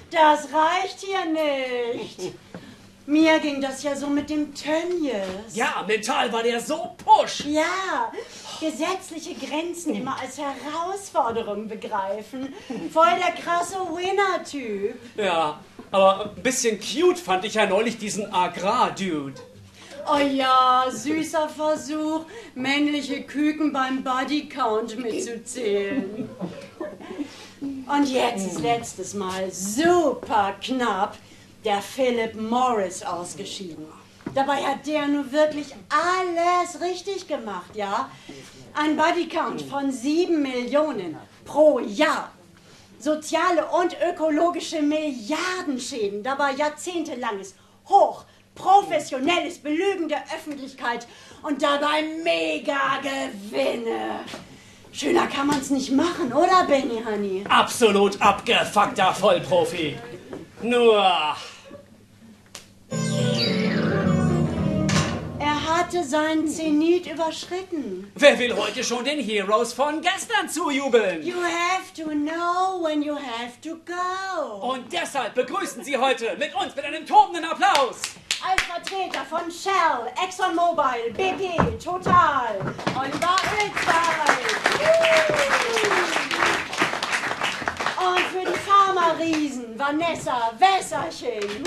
Das reicht hier nicht. Mir ging das ja so mit dem Tönnies. Ja, mental war der so push. Ja, gesetzliche Grenzen immer als Herausforderung begreifen. Voll der krasse Winner-Typ. Ja, aber ein bisschen cute fand ich ja neulich diesen Agrar-Dude. Oh ja, süßer Versuch, männliche Küken beim Bodycount mitzuzählen. Und jetzt ist letztes Mal super knapp der Philip Morris ausgeschieden. Dabei hat der nur wirklich alles richtig gemacht, ja? Ein Bodycount von 7 Millionen pro Jahr. Soziale und ökologische Milliardenschäden. Dabei jahrzehntelanges, hochprofessionelles Belügen der Öffentlichkeit und dabei Mega-Gewinne. Schöner kann man's nicht machen, oder, Benny Honey? Absolut abgefuckter Vollprofi. Nur... Er hatte seinen Zenit überschritten. Wer will heute schon den Heroes von gestern zujubeln? You have to know when you have to go. Und deshalb begrüßen Sie heute mit uns mit einem tobenden Applaus Als Vertreter von Shell, ExxonMobil, BP, Total, Oliver Ölzweig. Und für die Pharma-Riesen, Vanessa Wässerchen.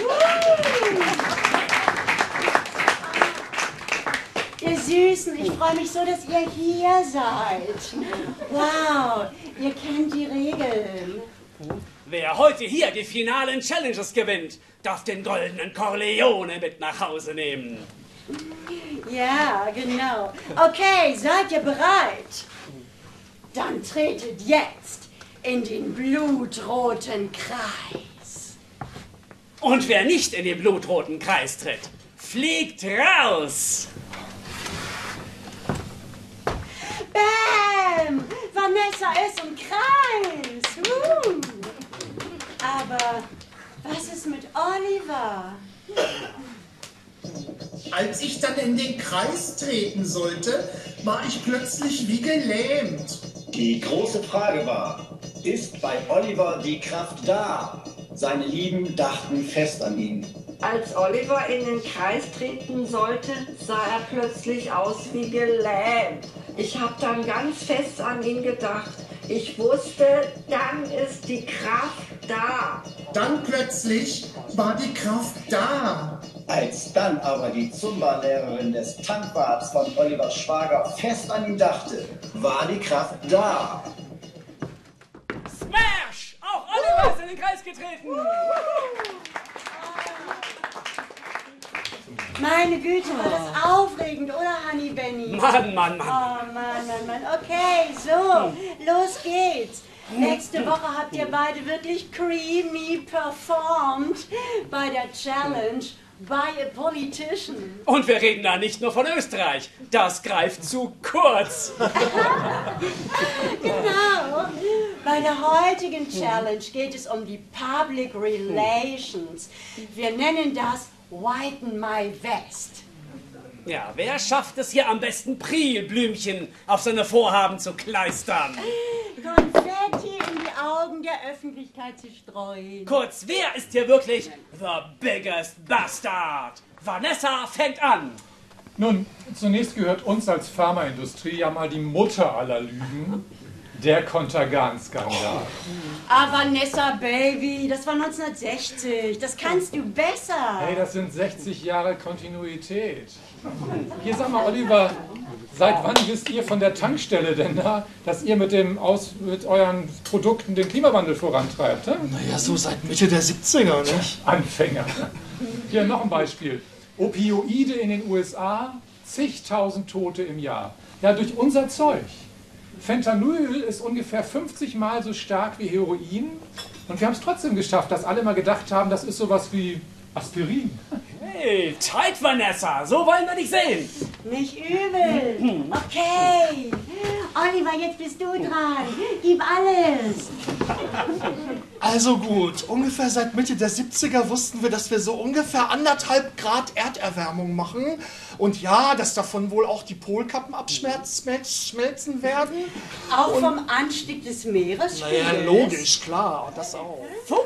Ihr Süßen, ich freue mich so, dass ihr hier seid. Wow, ihr kennt die Regeln. Wer heute hier die finalen Challenges gewinnt, darf den goldenen Corleone mit nach Hause nehmen. Ja, genau. Okay, seid ihr bereit? Dann tretet jetzt in den blutroten Kreis. Und wer nicht in den blutroten Kreis tritt, fliegt raus. Bam! Vanessa ist im Kreis. Aber was ist mit Oliver? Als ich dann in den Kreis treten sollte, war ich plötzlich wie gelähmt. Die große Frage war, ist bei Oliver die Kraft da? Seine Lieben dachten fest an ihn. Als Oliver in den Kreis treten sollte, sah er plötzlich aus wie gelähmt. Ich habe dann ganz fest an ihn gedacht. Ich wusste, dann ist die Kraft da. Dann plötzlich war die Kraft da. Als dann aber die Zumba-Lehrerin des Tankbads von Olivers Schwager fest an ihn dachte, war die Kraft da. Smash! Auch Oliver ist in den Kreis getreten. Meine Güte, war das aufregend, oder, Honey Benny? Mann. Oh, Mann. Okay, so, los geht's. Nächste Woche habt ihr beide wirklich creamy performt bei der Challenge by a Politician. Und wir reden da nicht nur von Österreich. Das greift zu kurz. Genau. Bei der heutigen Challenge geht es um die Public Relations. Wir nennen das Whiten My Vest. Ja, wer schafft es hier am besten, Prilblümchen auf seine Vorhaben zu kleistern? Konfetti in die Augen der Öffentlichkeit zu streuen. Kurz, wer ist hier wirklich the biggest bastard? Vanessa fängt an. Nun, zunächst gehört uns als Pharmaindustrie ja mal die Mutter aller Lügen, der Contergan-Skandal. Ah, Vanessa, Baby, das war 1960. Das kannst du besser. Hey, das sind 60 Jahre Kontinuität. Hier, sag mal, Oliver, seit wann wisst ihr von der Tankstelle denn da, dass ihr mit euren Produkten den Klimawandel vorantreibt? Hä? Naja, so seit Mitte der 70er, nicht? Anfänger. Hier noch ein Beispiel. Opioide in den USA, zigtausend Tote im Jahr. Ja, durch unser Zeug. Fentanyl ist ungefähr 50 Mal so stark wie Heroin. Und wir haben es trotzdem geschafft, dass alle mal gedacht haben, das ist sowas wie Aspirin. Hey, tight, Vanessa, so wollen wir dich sehen. Nicht übel. Okay. Oliver, jetzt bist du dran. Gib alles. Also gut, ungefähr seit Mitte der 70er wussten wir, dass wir so ungefähr 1,5 Grad Erderwärmung machen. Und ja, dass davon wohl auch die Polkappen abschmelzen werden. Auch vom Anstieg des Meeres? Naja, logisch, klar, das auch. Puh,